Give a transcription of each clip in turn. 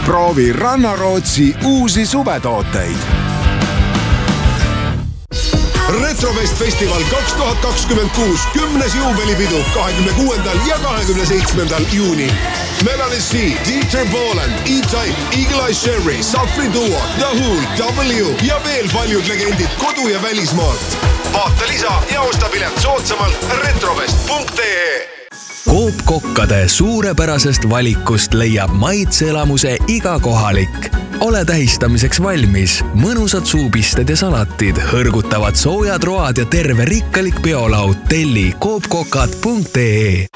Proovi Rannarootsi uusi suvetooteid. Retrofest Festival 2026 10. juubelipidu 26. ja 27. juuni. Melanie C, Dieter Bohlen, E-Type, Eagle Eye Sherry, Safri Duo, The Who, W ja veel paljud legendid kodu- ja välismaalt. Vaata lisa ja osta pilet soodsamalt retrofest.ee. Coop-kokkade suurepärasest valikust leiab maitseelamuse iga kohalik. Ole tähistamiseks valmis. Mõnusad suupisted ja salatid, hõrgutavad soojad road ja terve rikkalik peolaud. Telli coopkokad.ee.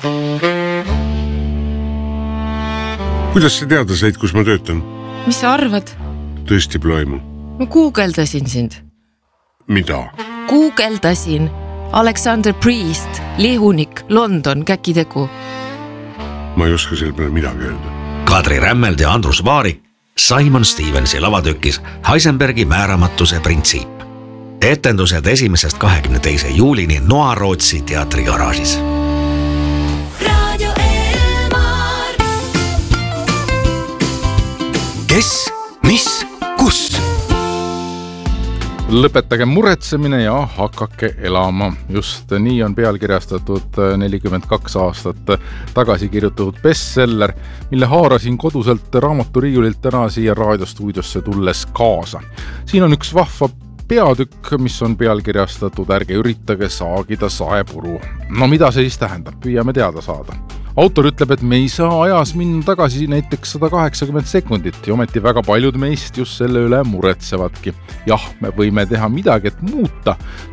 Kuidas sa teada said, kus ma töötan? Mis sa arvad? Tõesti ploimu. Ma guugeldasin sind. Mida? Guugeldasin. Alexander Priest, Lihunik, London, käkitegu. Ma ei oska selle peale midagi öelda. Kadri Rämmeld ja Andrus Vaarik Simon Stevensi lavatükis Heisenbergi määramatuse printsiip. Etendused 1.–22. juulini Noa-Rootsi teatrigaraažis. Kes? Mis? Kus? Lõpetage muretsemine ja hakake elama. Just nii on pealkirjastatud 42 aastat tagasi kirjutatud bestseller, mille haarasin koduselt raamaturiiulilt täna siia raadiostuudiosse tulles kaasa. Siin on üks vahva peatükk, mis on pealkirjastatud Ärge üritage saagida saepuru. No mida see siis tähendab? Püüame teada saada. Autor ütleb, et me ei saa ajas minna tagasi näiteks 180 sekundit ja ometi väga paljud meist just selle üle muretsevadki. Jah, me võime teha midagi, et muuta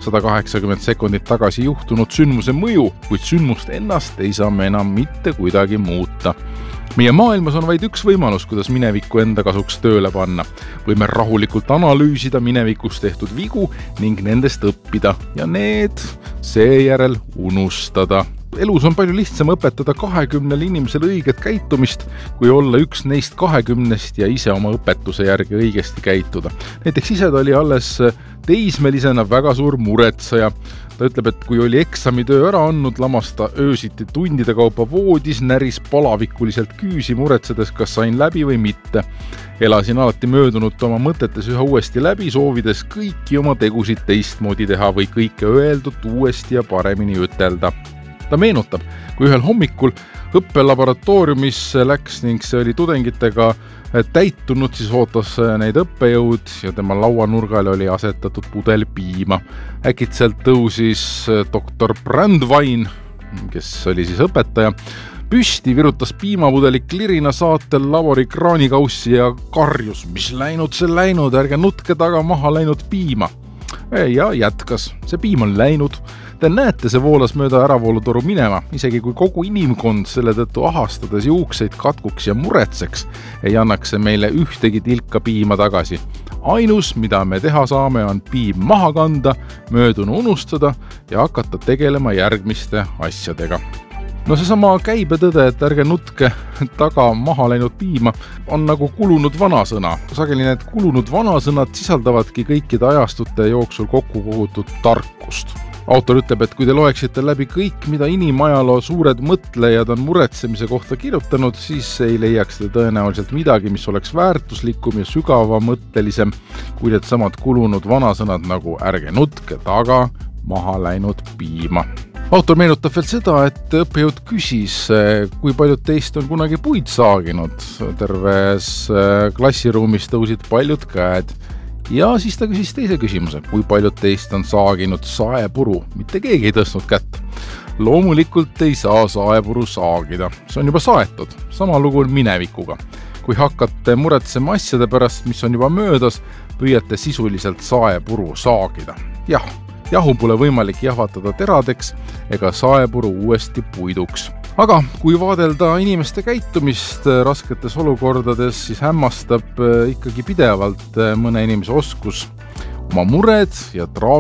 180 sekundit tagasi juhtunud sündmuse mõju, kuid sündmust ennast ei saa me enam mitte kuidagi muuta. Meie maailmas on vaid üks võimalus, kuidas minevikku enda kasuks tööle panna. Võime rahulikult analüüsida minevikus tehtud vigu ning nendest õppida ja need seejärel unustada. Elus on palju lihtsam õpetada 20 inimesele õiget käitumist, kui olla üks neist 20 ja ise oma õpetuse järgi õigesti käituda. Näiteks ise ta oli alles teismelisena väga suur muretseja. Ta ütleb, et kui oli eksamitöö ära andnud, lamas ta öösiti tundide kaupa voodis, näris palavikuliselt küüsi muretsedes, kas sain läbi või mitte. Elasin alati möödunud oma mõtetes üha uuesti läbi, soovides kõiki oma tegusid teistmoodi teha või kõike öeldut uuesti ja paremini ütelda. Ta meenutab, kui ühel hommikul õppelaboratooriumis läks ning see oli tudengitega täitunud, siis ootas neid õppejõud ja tema lauanurgale oli asetatud pudel piima. Äkitselt tõusis doktor Brandwein, kes oli siis õpetaja, püsti, virutas piimapudeli klirina saatel labori kraanikaussi ja karjus, mis läinud, see läinud, ärge nutke taga maha läinud piima. Ja jätkas, see piim on läinud. Te näete, see voolas mööda äravoolutoru minema, isegi kui kogu inimkond selle tõttu ahastades juukseid katkuks ja muretseks, ei annaks see meile ühtegi tilka piima tagasi. Ainus, mida me teha saame, on piim maha kanda, möödunu unustada ja hakata tegelema järgmiste asjadega. No seesama käibetõde, et ärge nutke taga maha läinud piima, on nagu kulunud vanasõna. Sageli need kulunud vanasõnad sisaldavadki kõikide ajastute jooksul kokku kogutud tarkust. Autor ütleb, et kui te loeksite läbi kõik, mida inimajaloo suured mõtlejad on muretsemise kohta kirjutanud, siis ei leiaks te tõenäoliselt midagi, mis oleks väärtuslikum ja sügavamõttelisem kui need samad kulunud vanasõnad nagu ärge nutke taga maha läinud piima. Autor meenutab veel seda, et õppejõud küsis, kui paljud teist on kunagi puid saaginud. Terves klassiruumis tõusid paljud käed. Ja siis ta küsis teise küsimuse, kui paljud teist on saaginud saepuru. Mitte keegi ei tõstnud kätt. Loomulikult ei saa saepuru saagida. See on juba saetud. Sama lugu on minevikuga. Kui hakkate muretsema asjade pärast, mis on juba möödas, püüate sisuliselt saepuru saagida. Jah. Jahu pole võimalik jahvatada teradeks ega saepuru uuesti puiduks. Aga kui vaadelda inimeste käitumist rasketes olukordades, siis hämmastab ikkagi pidevalt mõne inimese oskus oma mured ja